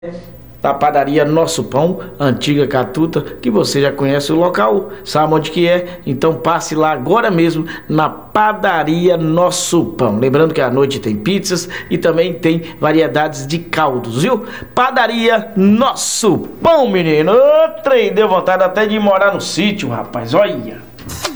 Da padaria Nosso Pão, antiga Catuta, que você já conhece o local, sabe onde que é? Então passe lá agora mesmo na padaria Nosso Pão. Lembrando que à noite tem pizzas e também tem variedades de caldos, viu? Padaria Nosso Pão, menino. Outra, deu vontade até de morar no sítio, rapaz, olha.